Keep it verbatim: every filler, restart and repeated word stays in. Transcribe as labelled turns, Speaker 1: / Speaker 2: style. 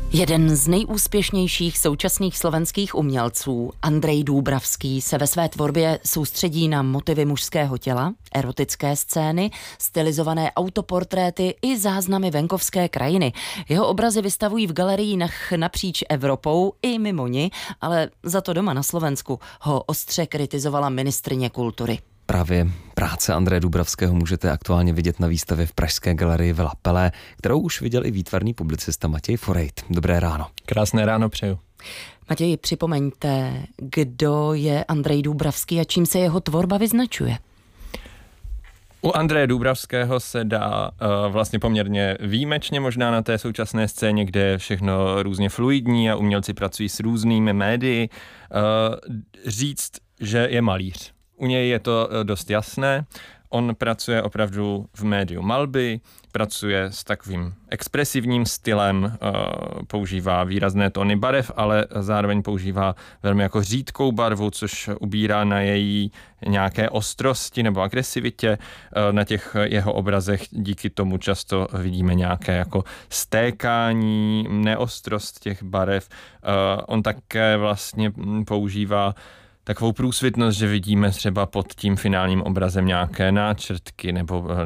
Speaker 1: Jeden z nejúspěšnějších současných slovenských umělců, Andrej Dúbravský, se ve své tvorbě soustředí na motivy mužského těla, erotické scény, stylizované autoportréty i záznamy venkovské krajiny. Jeho obrazy vystavují v galeriích napříč Evropou i mimo ní, ale za to doma na Slovensku ho ostře kritizovala ministryně kultury.
Speaker 2: Právě práce Andreje Dúbravského můžete aktuálně vidět na výstavě v pražské galerii Villa Pelé, kterou už viděl i výtvarný publicista Matěj Forejt. Dobré ráno.
Speaker 3: Krásné ráno přeju.
Speaker 1: Matěji, připomeňte, kdo je Andrej Dúbravský a čím se jeho tvorba vyznačuje?
Speaker 3: U Andreje Dúbravského se dá uh, vlastně poměrně výjimečně možná na té současné scéně, kde je všechno různě fluidní a umělci pracují s různými médii, uh, říct, že je malíř. U něj je to dost jasné. On pracuje opravdu v médiu malby, pracuje s takovým expresivním stylem, používá výrazné tóny barev, ale zároveň používá velmi jako řídkou barvu, což ubírá na její nějaké ostrosti nebo agresivitě. Na těch jeho obrazech díky tomu často vidíme nějaké jako stékání, neostrost těch barev. On také vlastně používá takovou průsvitnost, že vidíme třeba pod tím finálním obrazem nějaké náčrtky nebo